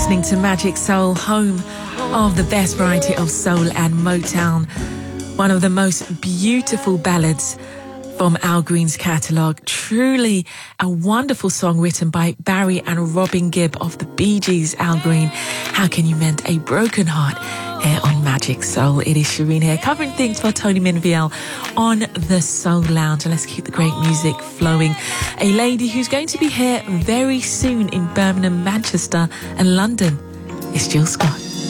listening to Magic Soul, home of the best variety of soul and Motown. One of the most beautiful ballads from Al Green's catalogue. Truly a wonderful song written by Barry and Robin Gibb of the Bee Gees. Al Green, How Can You Mend a Broken Heart? Here on Magic Soul. It is Shireen here, covering things for Tony Minviel on the Soul Lounge. And let's keep the great music flowing. A lady who's going to be here very soon in Birmingham, Manchester and London is Jill Scott.